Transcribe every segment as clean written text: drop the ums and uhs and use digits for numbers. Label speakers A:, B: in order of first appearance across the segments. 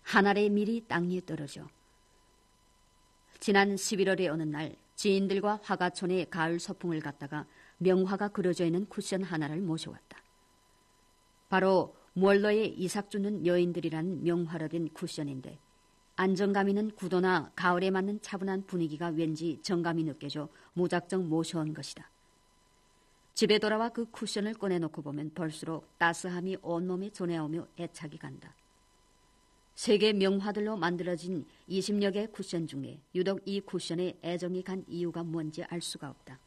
A: 한 알의 밀이 땅 위에 떨어져. 지난 11월의 어느 날 지인들과 화가촌의 가을 소풍을 갔다가 명화가 그려져 있는 쿠션 하나를 모셔왔다. 바로 무얼러에 이삭 주는 여인들이라는 명화로 된 쿠션인데 안정감 있는 구도나 가을에 맞는 차분한 분위기가 왠지 정감이 느껴져 무작정 모셔온 것이다. 집에 돌아와 그 쿠션을 꺼내놓고 보면 볼수록 따스함이 온몸에 전해오며 애착이 간다. 세계 명화들로 만들어진 20여 개의 쿠션 중에 유독 이 쿠션에 애정이 간 이유가 뭔지 알 수가 없다.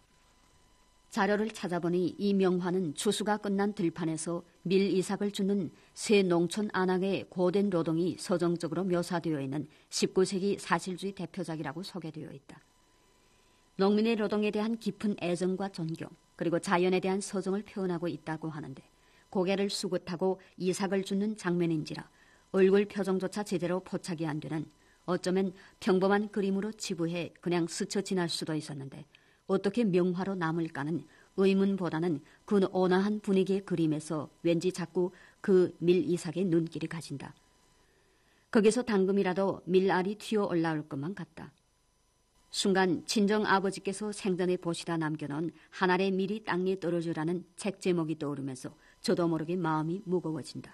A: 자료를 찾아보니 이 명화는 추수가 끝난 들판에서 밀 이삭을 주는 새 농촌 안항의 고된 노동이 서정적으로 묘사되어 있는 19세기 사실주의 대표작이라고 소개되어 있다. 농민의 노동에 대한 깊은 애정과 존경, 그리고 자연에 대한 서정을 표현하고 있다고 하는데 고개를 수긋하고 이삭을 주는 장면인지라 얼굴 표정조차 제대로 포착이 안 되는 어쩌면 평범한 그림으로 치부해 그냥 스쳐 지날 수도 있었는데 어떻게 명화로 남을까는 의문보다는 그 온화한 분위기의 그림에서 왠지 자꾸 그 밀 이삭의 눈길이 가진다. 거기서 당금이라도 밀알이 튀어 올라올 것만 같다. 순간 친정 아버지께서 생전에 보시다 남겨놓은 한 알의 밀이 땅에 떨어져라는 책 제목이 떠오르면서 저도 모르게 마음이 무거워진다.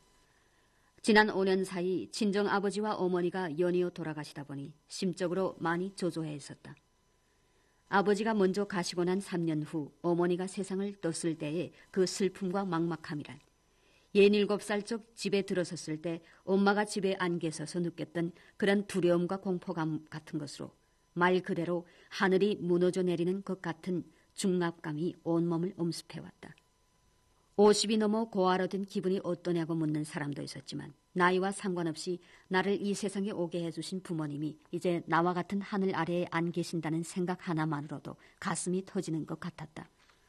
A: 지난 5년 사이 친정 아버지와 어머니가 연이어 돌아가시다 보니 심적으로 많이 조조해 있었다. 아버지가 먼저 가시고 난 3년 후 어머니가 세상을 떴을 때의 그 슬픔과 막막함이란 67살 적 집에 들어섰을 때 엄마가 집에 안 계셔서 느꼈던 그런 두려움과 공포감 같은 것으로 말 그대로 하늘이 무너져 내리는 것 같은 중압감이 온몸을 엄습해왔다. 50이 넘어 고아로 된 기분이 어떠냐고 묻는 사람도 있었지만 나이와 상관없이 나를 이 세상에 오게 해주신 부모님이 이제 나와 같은 하늘 아래에 안 계신다는 생각 하나만으로도 가슴이 터지는 것 같았다.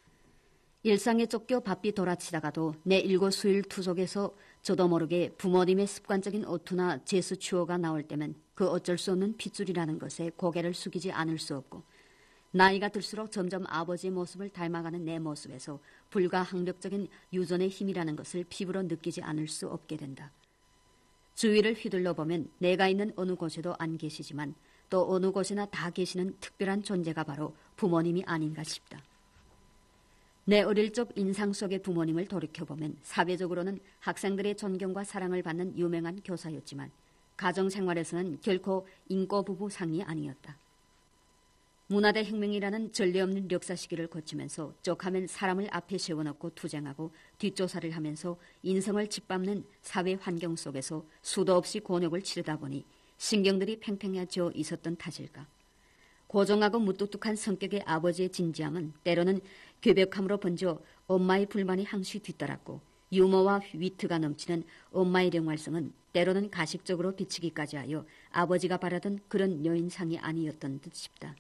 A: 일상에 쫓겨 바삐 돌아치다가도 내 일거수일투족에서 저도 모르게 부모님의 습관적인 어투나 제스 추어가 나올 때면 그 어쩔 수 없는 핏줄이라는 것에 고개를 숙이지 않을 수 없고 나이가 들수록 점점 아버지의 모습을 닮아가는 내 모습에서 불가항력적인 유전의 힘이라는 것을 피부로 느끼지 않을 수 없게 된다. 주위를 휘둘러 보면 내가 있는 어느 곳에도 안 계시지만 또 어느 곳에나 다 계시는 특별한 존재가 바로 부모님이 아닌가 싶다. 내 어릴 적 인상 속의 부모님을 돌이켜보면 사회적으로는 학생들의 존경과 사랑을 받는 유명한 교사였지만 가정생활에서는 결코 인꼬부부 상이 아니었다. 문화대혁명이라는 전례 없는 역사 시기를 거치면서 쪽하면 사람을 앞에 세워놓고 투쟁하고 뒷조사를 하면서 인성을 짓밟는 사회 환경 속에서 수도 없이 곤욕을 치르다 보니 신경들이 팽팽해져 있었던 탓일까. 고정하고 무뚝뚝한 성격의 아버지의 진지함은 때로는 괴벽함으로 번져 엄마의 불만이 항시 뒤따랐고 유머와 위트가 넘치는 엄마의 영활성은 때로는 가식적으로 비치기까지 하여 아버지가 바라던 그런 여인상이 아니었던 듯 싶다.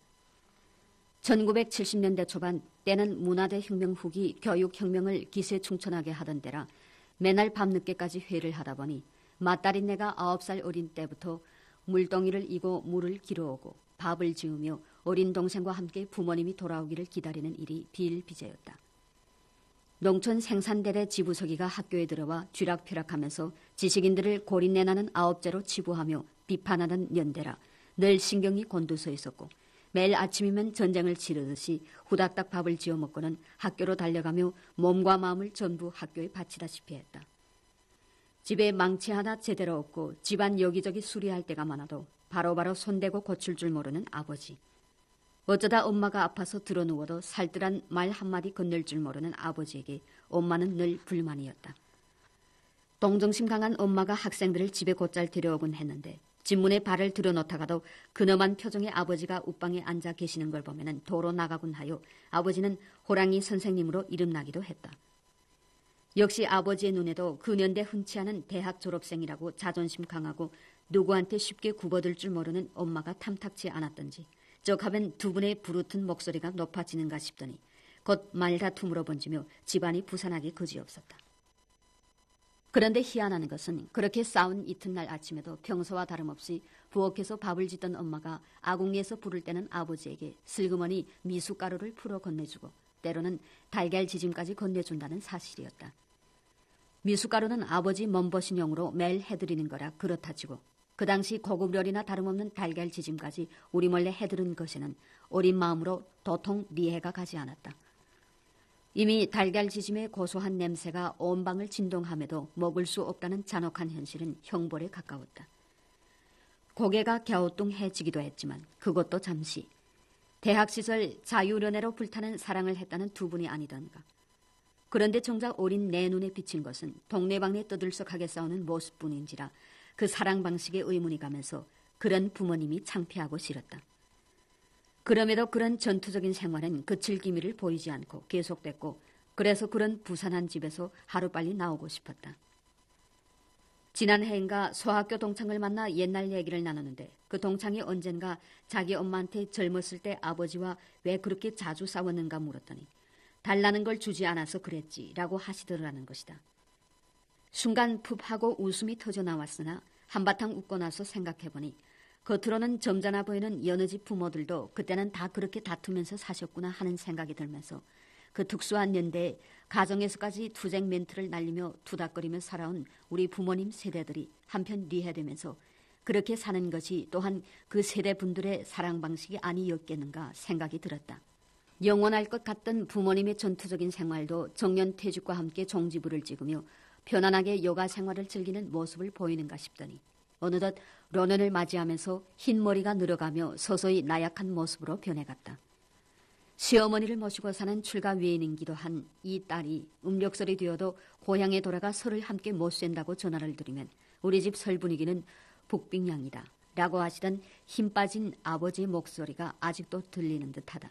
A: 1970년대 초반 때는 문화대혁명 후기 교육혁명을 기세충천하게 하던 때라 매날 밤늦게까지 회를 하다 보니 맏딸인 내가 9살 어린 때부터 물동이를 이고 물을 길어오고 밥을 지으며 어린 동생과 함께 부모님이 돌아오기를 기다리는 일이 비일비재였다. 농촌 생산대대 지부서기가 학교에 들어와 쥐락펴락하면서 지식인들을 고린내나는 아홉째로 치부하며 비판하는 연대라 늘 신경이 곤두서 있었고 매일 아침이면 전쟁을 치르듯이 후닥닥 밥을 지어 먹고는 학교로 달려가며 몸과 마음을 전부 학교에 바치다시피 했다. 집에 망치 하나 제대로 없고 집안 여기저기 수리할 때가 많아도 바로바로 손대고 고칠 줄 모르는 아버지. 어쩌다 엄마가 아파서 드러누워도 살뜰한 말 한마디 건넬 줄 모르는 아버지에게 엄마는 늘 불만이었다. 동정심 강한 엄마가 학생들을 집에 곧잘 데려오곤 했는데 집문에 발을 들여놓다가도 근엄한 표정의 아버지가 웃방에 앉아 계시는 걸 보면 도로 나가곤 하여 아버지는 호랑이 선생님으로 이름나기도 했다. 역시 아버지의 눈에도 그 년대 흔치 않은 대학 졸업생이라고 자존심 강하고 누구한테 쉽게 굽어들 줄 모르는 엄마가 탐탁치 않았던지 적하면 두 분의 부르튼 목소리가 높아지는가 싶더니 곧 말다툼으로 번지며 집안이 부산하기 그지없었다. 그런데 희한한 것은 그렇게 싸운 이튿날 아침에도 평소와 다름없이 부엌에서 밥을 짓던 엄마가 아궁이에서 부를 때는 아버지에게 슬그머니 미숫가루를 풀어 건네주고 때로는 달걀 지짐까지 건네준다는 사실이었다. 미숫가루는 아버지 먼버신용으로 매일 해드리는 거라 그렇다 치고 그 당시 고급料이나 다름없는 달걀 지짐까지 우리 몰래 해드린 것에는 어린 마음으로 도통 리해가 가지 않았다. 이미 달걀 지짐의 고소한 냄새가 온 방을 진동함에도 먹을 수 없다는 잔혹한 현실은 형벌에 가까웠다. 고개가 갸우뚱해지기도 했지만 그것도 잠시. 대학 시절 자유연애로 불타는 사랑을 했다는 두 분이 아니던가. 그런데 정작 어린 내 눈에 비친 것은 동네방네 떠들썩하게 싸우는 모습뿐인지라 그 사랑 방식에 의문이 가면서 그런 부모님이 창피하고 싫었다. 그럼에도 그런 전투적인 생활은 그칠 기미를 보이지 않고 계속됐고 그래서 그런 부산한 집에서 하루빨리 나오고 싶었다. 지난 해인가 소학교 동창을 만나 옛날 얘기를 나누는데 그 동창이 언젠가 자기 엄마한테 젊었을 때 아버지와 왜 그렇게 자주 싸웠는가 물었더니 달라는 걸 주지 않아서 그랬지라고 하시더라는 것이다. 순간 푹 하고 웃음이 터져 나왔으나 한바탕 웃고 나서 생각해보니 겉으로는 점잖아 보이는 여느 집 부모들도 그때는 다 그렇게 다투면서 사셨구나 하는 생각이 들면서 그 특수한 연대에 가정에서까지 투쟁 멘트를 날리며 투닥거리며 살아온 우리 부모님 세대들이 한편 리해되면서 그렇게 사는 것이 또한 그 세대 분들의 사랑 방식이 아니었겠는가 생각이 들었다. 영원할 것 같던 부모님의 전투적인 생활도 정년퇴직과 함께 종지부를 찍으며 편안하게 여가 생활을 즐기는 모습을 보이는가 싶더니 어느덧 런넌을 맞이하면서 흰머리가 늘어가며 서서히 나약한 모습으로 변해갔다. 시어머니를 모시고 사는 출가 외인이기도 한 이 딸이 음력설이 되어도 고향에 돌아가 설을 함께 못 쐰다고 전화를 드리면 우리 집 설 분위기는 북빙양이다 라고 하시던 힘 빠진 아버지의 목소리가 아직도 들리는 듯하다.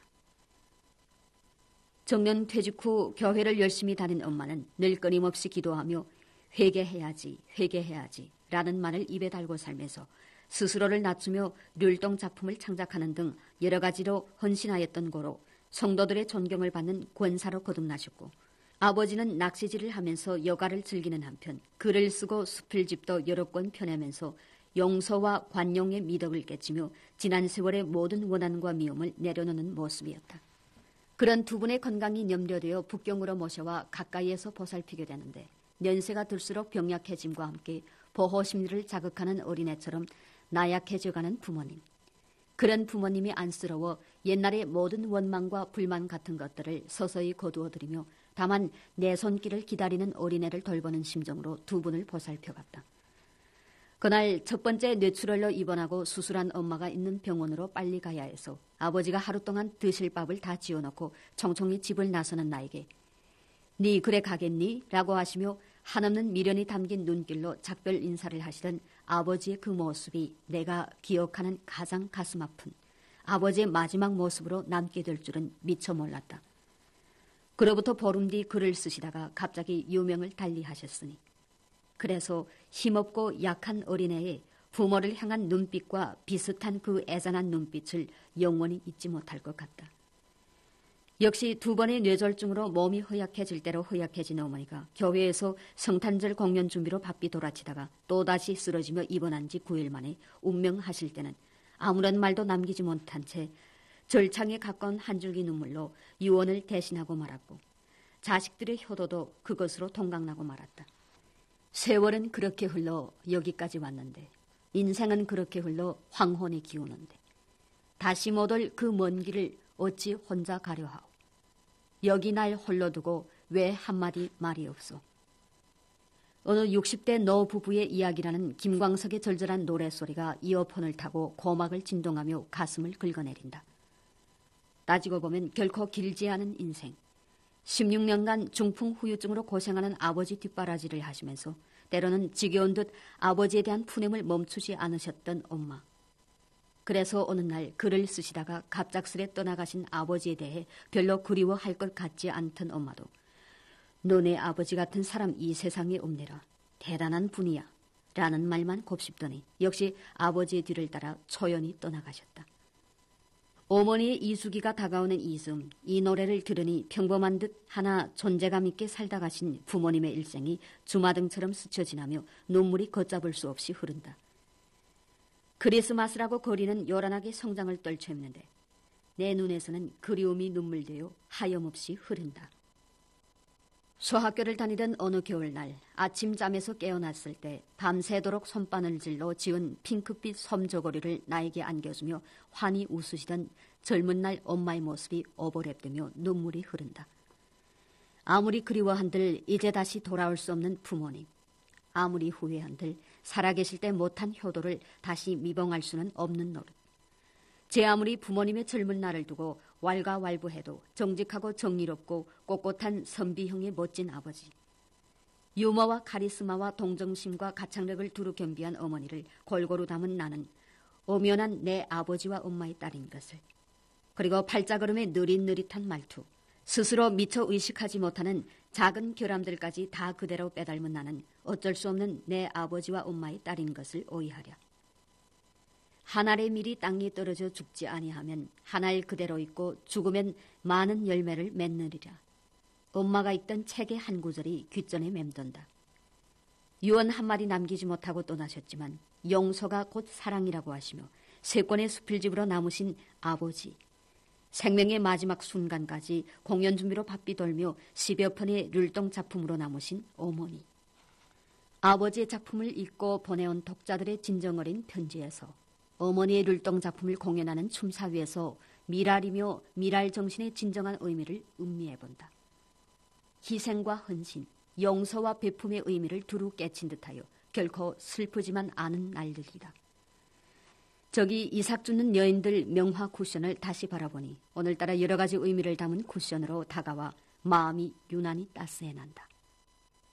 A: 정년 퇴직 후 교회를 열심히 다닌 엄마는 늘 끊임없이 기도하며 회개해야지 회개해야지 라는 말을 입에 달고 살면서 스스로를 낮추며 률동 작품을 창작하는 등 여러 가지로 헌신하였던 고로 성도들의 존경을 받는 권사로 거듭나셨고 아버지는 낚시질을 하면서 여가를 즐기는 한편 글을 쓰고 수필집도 여러 권 펴내면서 용서와 관용의 미덕을 깨치며 지난 세월의 모든 원한과 미움을 내려놓는 모습이었다. 그런 두 분의 건강이 염려되어 북경으로 모셔와 가까이에서 보살피게 되는데 연세가 들수록 병약해짐과 함께 보호심리를 자극하는 어린애처럼 나약해져가는 부모님. 그런 부모님이 안쓰러워 옛날의 모든 원망과 불만 같은 것들을 서서히 거두어들이며 다만 내 손길을 기다리는 어린애를 돌보는 심정으로 두 분을 보살펴갔다. 그날 첫 번째 뇌출혈로 입원하고 수술한 엄마가 있는 병원으로 빨리 가야 해서 아버지가 하루 동안 드실 밥을 다 지어놓고 총총히 집을 나서는 나에게 니 그래 가겠니? 라고 하시며 한없는 미련이 담긴 눈길로 작별 인사를 하시던 아버지의 그 모습이 내가 기억하는 가장 가슴 아픈 아버지의 마지막 모습으로 남게 될 줄은 미처 몰랐다. 그로부터 보름 뒤 글을 쓰시다가 갑자기 유명을 달리하셨으니 그래서 힘없고 약한 어린애의 부모를 향한 눈빛과 비슷한 그 애잔한 눈빛을 영원히 잊지 못할 것 같다. 역시 두 번의 뇌졸중으로 몸이 허약해질 대로 허약해진 어머니가 교회에서 성탄절 공연 준비로 바삐 돌아치다가 또다시 쓰러지며 입원한 지 9일 만에 운명하실 때는 아무런 말도 남기지 못한 채 절창에 가까운 한 줄기 눈물로 유언을 대신하고 말았고 자식들의 효도도 그것으로 동강나고 말았다. 세월은 그렇게 흘러 여기까지 왔는데 인생은 그렇게 흘러 황혼에 기우는데 다시 못 올 그 먼 길을 어찌 혼자 가려 하오. 여기 날 홀로 두고 왜 한마디 말이 없소. 어느 60대 노 부부의 이야기라는 김광석의 절절한 노랫소리가 이어폰을 타고 고막을 진동하며 가슴을 긁어내린다. 따지고 보면 결코 길지 않은 인생. 16년간 중풍 후유증으로 고생하는 아버지 뒷바라지를 하시면서 때로는 지겨운 듯 아버지에 대한 푸념을 멈추지 않으셨던 엄마. 그래서 어느 날 글을 쓰시다가 갑작스레 떠나가신 아버지에 대해 별로 그리워할 것 같지 않던 엄마도 너네 아버지 같은 사람 이 세상에 없네라. 대단한 분이야. 라는 말만 곱씹더니 역시 아버지의 뒤를 따라 초연히 떠나가셨다. 어머니의 이수기가 다가오는 이즈음, 이 노래를 들으니 평범한 듯 하나 존재감 있게 살다 가신 부모님의 일생이 주마등처럼 스쳐 지나며 눈물이 걷잡을 수 없이 흐른다. 크리스마스라고 거리는 요란하게 성장을 떨쳐입는데 내 눈에서는 그리움이 눈물되어 하염없이 흐른다. 소학교를 다니던 어느 겨울날 아침잠에서 깨어났을 때 밤새도록 손바늘질로 지은 핑크빛 섬저고리를 나에게 안겨주며 환히 웃으시던 젊은 날 엄마의 모습이 오버랩되며 눈물이 흐른다. 아무리 그리워한들 이제 다시 돌아올 수 없는 부모님, 아무리 후회한들 살아계실 때 못한 효도를 다시 미봉할 수는 없는 노릇. 제 아무리 부모님의 젊은 날을 두고 왈가왈부해도 정직하고 정의롭고 꼿꼿한 선비형의 멋진 아버지. 유머와 카리스마와 동정심과 가창력을 두루 겸비한 어머니를 골고루 담은 나는 엄연한 내 아버지와 엄마의 딸인 것을. 그리고 팔자걸음의 느릿느릿한 말투, 스스로 미처 의식하지 못하는 작은 결함들까지 다 그대로 빼닮은 나는 어쩔 수 없는 내 아버지와 엄마의 딸인 것을 오이하랴. 한 알의 밀이 땅에 떨어져 죽지 아니하면 한 알 그대로 있고 죽으면 많은 열매를 맺느리라. 엄마가 읽던 책의 한 구절이 귓전에 맴돈다. 유언 한 마디 남기지 못하고 떠나셨지만 용서가 곧 사랑이라고 하시며 세 권의 수필집으로 남으신 아버지, 생명의 마지막 순간까지 공연 준비로 바삐 돌며 10여 편의 율동 작품으로 남으신 어머니. 아버지의 작품을 읽고 보내온 독자들의 진정어린 편지에서 어머니의 율동 작품을 공연하는 춤사 위에서 미랄이며 미랄 정신의 진정한 의미를 음미해본다. 희생과 헌신, 용서와 베품의 의미를 두루 깨친 듯하여 결코 슬프지만 않은 날들이다. 저기 이삭 줍는 여인들 명화 쿠션을 다시 바라보니 오늘따라 여러 가지 의미를 담은 쿠션으로 다가와 마음이 유난히 따스해난다.